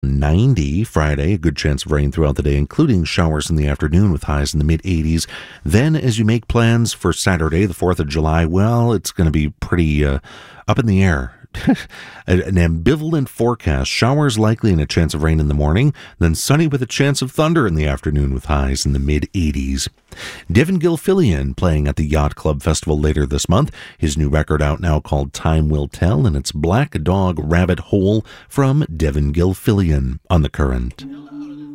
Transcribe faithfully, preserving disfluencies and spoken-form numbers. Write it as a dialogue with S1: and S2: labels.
S1: ninety Friday, a good chance of rain throughout the day, including showers in the afternoon with highs in the mid eighties. Then as you make plans for Saturday, the fourth of July, well, it's going to be pretty uh, up in the air. An ambivalent forecast. Showers likely and a chance of rain in the morning, then sunny with a chance of thunder in the afternoon with highs in the mid eighties. Devin Gilfillian playing at the Yacht Club Festival later this month. His new record out now called Time Will Tell, and it's Black Dog Rabbit Hole from Devin Gilfillian on The Current.